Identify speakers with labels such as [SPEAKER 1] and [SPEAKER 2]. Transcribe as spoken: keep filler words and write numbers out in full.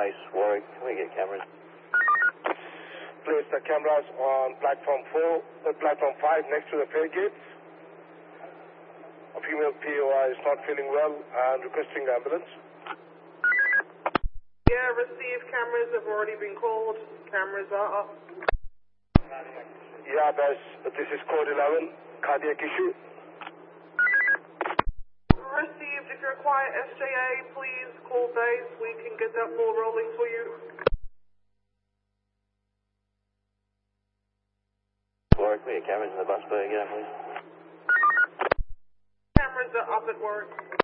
[SPEAKER 1] base, Warwick. Can we get cameras?
[SPEAKER 2] Place the cameras on platform four, uh, platform five next to the fare gates. A female P O I is not feeling well and requesting ambulance.
[SPEAKER 3] Yeah, received. Cameras have already been called. Cameras are up.
[SPEAKER 2] Yeah, base. This is code eleven, cardiac issue.
[SPEAKER 3] Received. If you require S J A, please call base. We can get that ball rolling for you.
[SPEAKER 1] Warwick, we get cameras in the bus bay again, please.
[SPEAKER 3] Cameras are up at work.